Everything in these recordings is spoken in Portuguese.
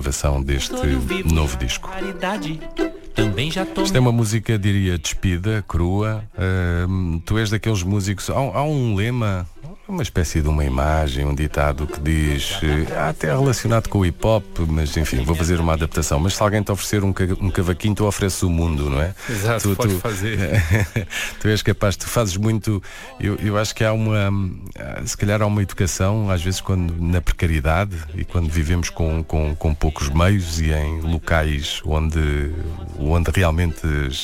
gravação deste novo disco. Isto é uma música, diria, despida, crua. Tu és daqueles músicos. Há um lema, uma espécie de uma imagem, um ditado que diz, até relacionado com o hip-hop, mas enfim, vou fazer uma adaptação. Mas se alguém te oferecer um cavaquinho, tu ofereces o mundo, não é? Exato, pode fazer. Tu és capaz, tu fazes muito. Eu acho que se calhar há uma educação, às vezes, quando na precariedade e quando vivemos com poucos meios e em locais onde realmente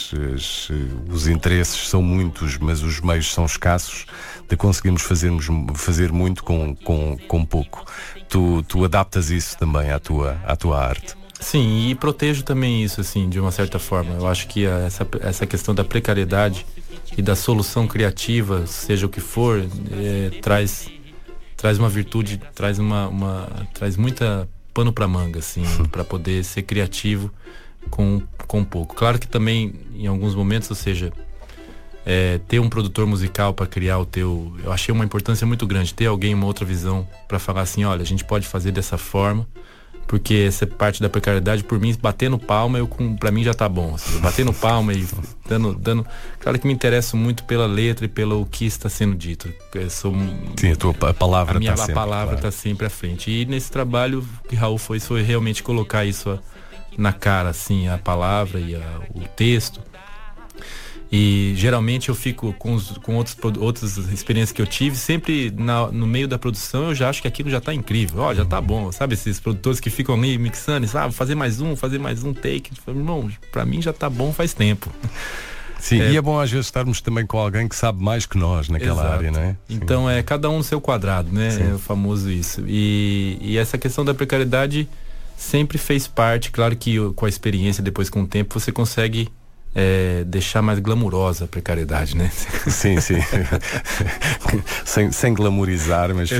os interesses são muitos, mas os meios são escassos, de conseguirmos fazer muito com pouco. Tu adaptas isso também à tua arte. Sim, e protejo também isso, assim, de uma certa forma. Eu acho que essa questão da precariedade e da solução criativa, seja o que for, traz uma virtude, traz muita pano para manga, assim, para poder ser criativo com pouco. Claro que também, em alguns momentos, ou seja, ter um produtor musical para criar eu achei uma importância muito grande, ter alguém, uma outra visão para falar assim, olha, a gente pode fazer dessa forma, porque essa parte da precariedade, por mim, batendo palma, pra mim já tá bom, assim, batendo palma e dando, claro que me interesso muito pela letra e pelo que está sendo dito. Sim, a palavra tá sempre à frente, e nesse trabalho que Raul foi realmente colocar isso na cara, assim, a palavra e o texto. E geralmente eu fico com outras experiências que eu tive, sempre no meio da produção eu já acho que aquilo já tá incrível, já tá bom, sabe? Esses produtores que ficam ali mixando, vou fazer mais um take. Irmão, pra mim já tá bom faz tempo. Sim, e é bom às vezes estarmos também com alguém que sabe mais que nós naquela Exato. área, não é? Então cada um no seu quadrado, né? Sim. É o famoso isso. E essa questão da precariedade sempre fez parte, claro que com a experiência, depois com o tempo, você consegue deixar mais glamurosa a precariedade, né? Sim. sem glamourizar, mas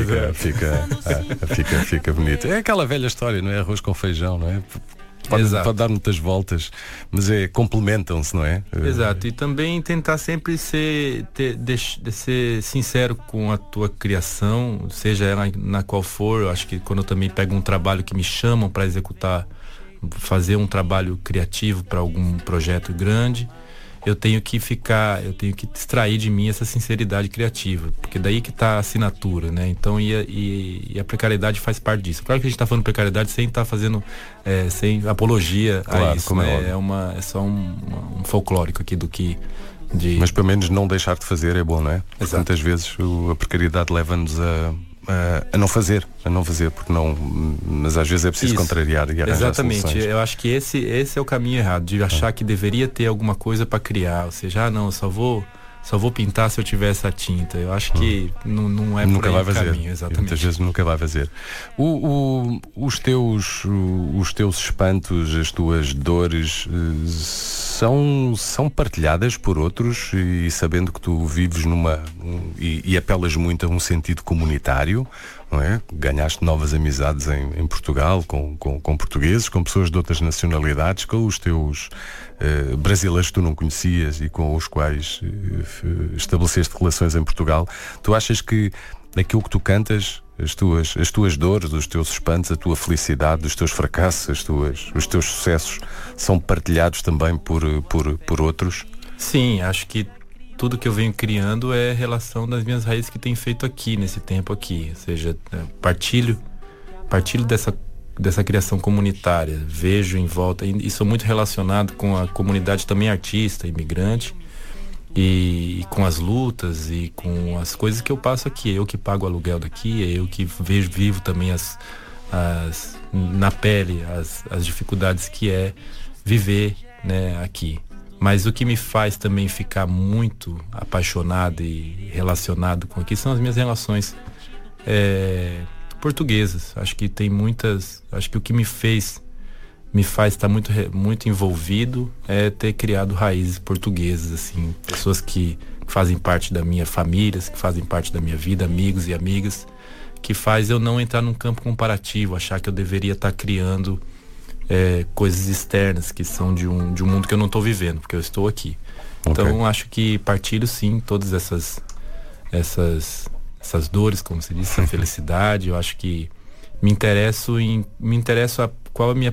fica bonito. É aquela velha história, não é? Arroz com feijão, não é? Pode dar muitas voltas, mas complementam-se, não é? Exato, e também tentar sempre ser sincero com a tua criação, seja ela na qual for. Eu acho que quando eu também pego um trabalho que me chamam para executar, fazer um trabalho criativo para algum projeto grande, eu tenho que extrair de mim essa sinceridade criativa, porque daí que tá a assinatura, né? Então, e a precariedade faz parte disso. Claro que a gente tá falando precariedade sem estar fazendo, sem apologia a isso, né? É só um folclórico aqui do que... Mas pelo menos não deixar de fazer é bom, não é? Porque muitas vezes a precariedade leva-nos a não fazer, porque não, mas às vezes é preciso contrariar e arranjar Exatamente, soluções. Eu acho que esse é o caminho errado, de achar que deveria ter alguma coisa para criar, ou seja, não, só vou pintar se eu tiver essa tinta. Eu acho que não é nunca por aí vai fazer. Caminho, exatamente. Muitas vezes nunca vai fazer. Os teus espantos, as tuas dores são partilhadas por outros, e sabendo que tu vives e apelas muito a um sentido comunitário, não é? Ganhaste novas amizades em Portugal com portugueses, com pessoas de outras nacionalidades, com os teus brasileiros que tu não conhecias e com os quais estabeleceste relações em Portugal. Tu achas que aquilo que tu cantas, as tuas dores, os teus espantos, a tua felicidade, os teus fracassos, os teus sucessos são partilhados também por outros? Sim, acho que tudo que eu venho criando é relação das minhas raízes que tenho feito aqui, nesse tempo aqui. Ou seja, partilho dessa criação comunitária, vejo em volta, e sou muito relacionado com a comunidade também artista, imigrante, e com as lutas e com as coisas que eu passo aqui. É eu que pago o aluguel daqui, é eu que vivo também na pele as dificuldades que é viver, né, aqui. Mas o que me faz também ficar muito apaixonado e relacionado com aqui são as minhas relações portuguesas. Acho que tem muitas. Acho que o que me faz estar muito envolvido é ter criado raízes portuguesas, assim, pessoas que fazem parte da minha família, que fazem parte da minha vida, amigos e amigas, que faz eu não entrar num campo comparativo, achar que eu deveria estar criando coisas externas que são de um mundo que eu não estou vivendo, porque eu estou aqui. Okay. Então acho que partilho sim todas essas dores, como se diz, essa felicidade. Eu acho que me interesso a qual a minha